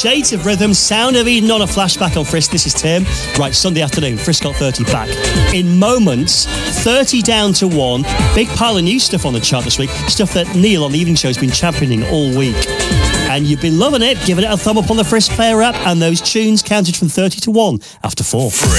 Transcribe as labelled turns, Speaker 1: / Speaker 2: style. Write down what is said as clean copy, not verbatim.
Speaker 1: Shades of Rhythm, Sound of Eden on a flashback on Frisk. This is Tim. Right, Sunday afternoon, Frisk Got 30 back. In moments, 30 down to 1. Big pile of new stuff on the chart this week. Stuff that Neil on the evening show has been championing all week. And you've been loving it, giving it a thumb up on the Frisk Player app, and those tunes counted from 30 to 1 after 4.